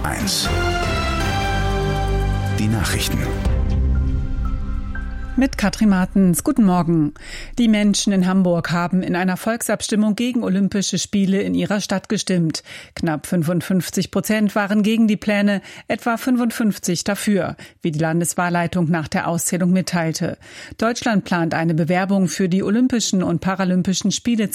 1. Die Nachrichten. Mit Katrin Martens. Guten Morgen. Die Menschen in Hamburg haben in einer Volksabstimmung gegen Olympische Spiele in ihrer Stadt gestimmt. Knapp 55% waren gegen die Pläne, etwa 55% dafür, wie die Landeswahlleitung nach der Auszählung mitteilte. Deutschland plant eine Bewerbung für die Olympischen und Paralympischen Spiele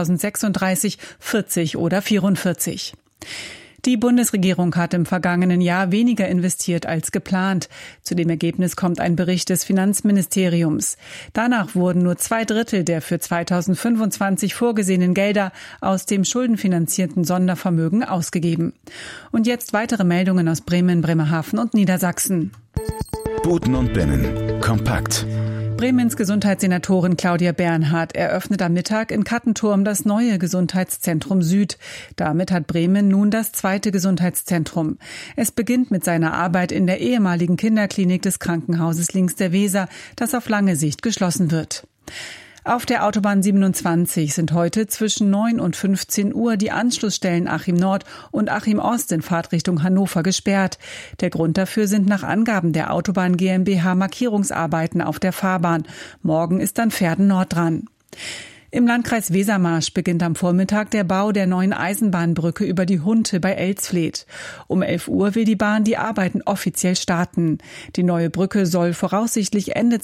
2036, 40 oder 44. Die Bundesregierung hat im vergangenen Jahr weniger investiert als geplant. Zu dem Ergebnis kommt ein Bericht des Finanzministeriums. Danach wurden nur 2/3 der für 2025 vorgesehenen Gelder aus dem schuldenfinanzierten Sondervermögen ausgegeben. Und jetzt weitere Meldungen aus Bremen, Bremerhaven und Niedersachsen. Buten und Binnen. Kompakt. Bremens Gesundheitssenatorin Claudia Bernhardt eröffnet am Mittag in Kattenturm das neue Gesundheitszentrum Süd. Damit hat Bremen nun das zweite Gesundheitszentrum. Es beginnt mit seiner Arbeit in der ehemaligen Kinderklinik des Krankenhauses links der Weser, das auf lange Sicht geschlossen wird. Auf der Autobahn 27 sind heute zwischen 9 und 15 Uhr die Anschlussstellen Achim Nord und Achim Ost in Fahrtrichtung Hannover gesperrt. Der Grund dafür sind nach Angaben der Autobahn GmbH Markierungsarbeiten auf der Fahrbahn. Morgen ist dann Verden Nord dran. Im Landkreis Wesermarsch beginnt am Vormittag der Bau der neuen Eisenbahnbrücke über die Hunte bei Elsfleth. Um 11 Uhr will die Bahn die Arbeiten offiziell starten. Die neue Brücke soll voraussichtlich Ende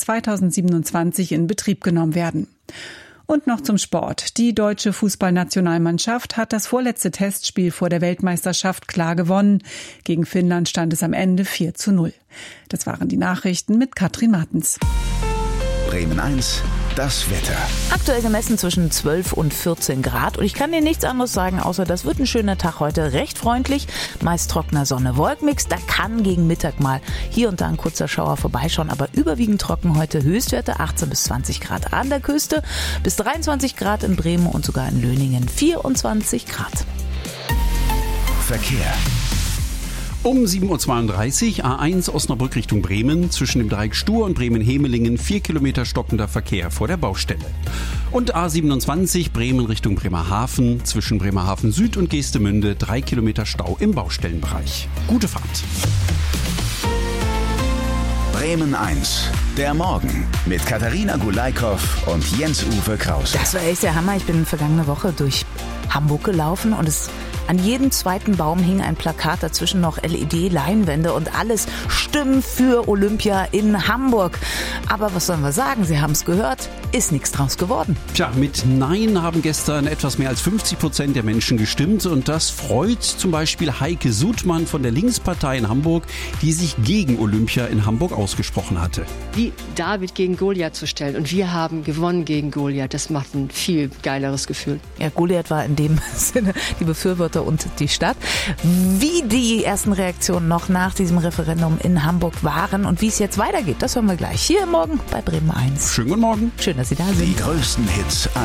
2027 in Betrieb genommen werden. Und noch zum Sport. Die deutsche Fußballnationalmannschaft hat das vorletzte Testspiel vor der Weltmeisterschaft klar gewonnen. Gegen Finnland stand es am Ende 4:0. Das waren die Nachrichten mit Katrin Martens. Bremen 1. Das Wetter. Aktuell gemessen zwischen 12 und 14 Grad. Und ich kann dir nichts anderes sagen, außer das wird ein schöner Tag heute. Recht freundlich, meist trockener Sonne-Wolkenmix. Da kann gegen Mittag mal hier und da ein kurzer Schauer vorbeischauen. Aber überwiegend trocken heute. Höchstwerte 18 bis 20 Grad an der Küste, bis 23 Grad in Bremen und sogar in Löningen 24 Grad. Verkehr. Um 7.32 Uhr A1 Osnabrück Richtung Bremen, zwischen dem Dreieck Stur und Bremen-Hemelingen 4 Kilometer stockender Verkehr vor der Baustelle. Und A27 Bremen Richtung Bremerhaven, zwischen Bremerhaven Süd und Geestemünde 3 Kilometer Stau im Baustellenbereich. Gute Fahrt. Bremen 1. Der Morgen mit Katharina Gulaikow und Jens-Uwe Krause. Das war echt der Hammer. Ich bin vergangene Woche durch Hamburg gelaufen und an jedem zweiten Baum hing ein Plakat, dazwischen noch LED-Leinwände und alles Stimmen für Olympia in Hamburg. Aber was sollen wir sagen? Sie haben es gehört, ist nichts draus geworden. Tja, mit Nein haben gestern etwas mehr als 50% der Menschen gestimmt und das freut zum Beispiel Heike Sudmann von der Linkspartei in Hamburg, die sich gegen Olympia in Hamburg ausgesprochen hatte. Wie David gegen Goliath zu stellen und wir haben gewonnen gegen Goliath, das macht ein viel geileres Gefühl. Ja, Goliath war in dem Sinne die Befürworter und die Stadt. Wie die ersten Reaktionen noch nach diesem Referendum in Hamburg waren und wie es jetzt weitergeht, das hören wir gleich hier morgen bei Bremen 1. Schönen guten Morgen. Schön, dass Sie da sind. Die größten Hits